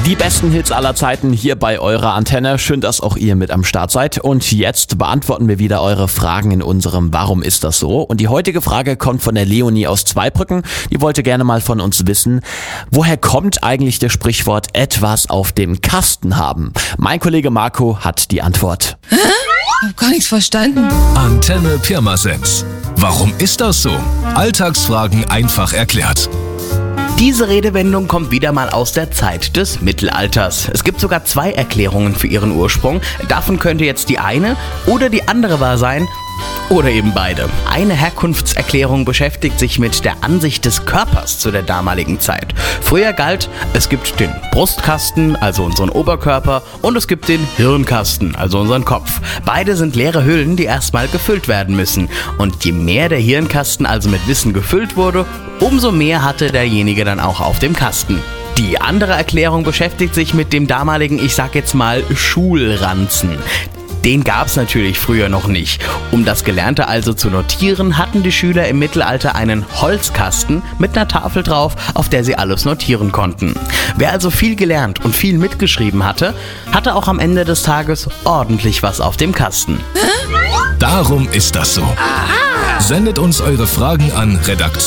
Die besten Hits aller Zeiten hier bei eurer Antenne. Schön, dass auch ihr mit am Start seid. Und jetzt beantworten wir wieder eure Fragen in unserem Warum ist das so? Und die heutige Frage kommt von der Leonie aus Zweibrücken. Die wollte gerne mal von uns wissen, woher kommt eigentlich das Sprichwort etwas auf dem Kasten haben? Mein Kollege Marco hat die Antwort. Hä? Hab gar nichts verstanden. Antenne Pirmasens. Warum ist das so? Alltagsfragen einfach erklärt. Diese Redewendung kommt wieder mal aus der Zeit des Mittelalters. Es gibt sogar 2 Erklärungen für ihren Ursprung. Davon könnte jetzt die eine oder die andere wahr sein. Oder eben beide. Eine Herkunftserklärung beschäftigt sich mit der Ansicht des Körpers zu der damaligen Zeit. Früher galt, es gibt den Brustkasten, also unseren Oberkörper, und es gibt den Hirnkasten, also unseren Kopf. Beide sind leere Hüllen, die erstmal gefüllt werden müssen. Und je mehr der Hirnkasten also mit Wissen gefüllt wurde, umso mehr hatte derjenige dann auch auf dem Kasten. Die andere Erklärung beschäftigt sich mit dem damaligen, ich sag jetzt mal, Schulranzen. Den gab's natürlich früher noch nicht. Um das Gelernte also zu notieren, hatten die Schüler im Mittelalter einen Holzkasten mit einer Tafel drauf, auf der sie alles notieren konnten. Wer also viel gelernt und viel mitgeschrieben hatte, hatte auch am Ende des Tages ordentlich was auf dem Kasten. Darum ist das so. Sendet uns eure Fragen an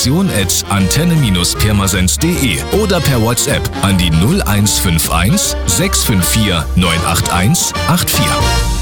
redaktion@antenne-pirmasens.de oder per WhatsApp an die 0151 654 981 84.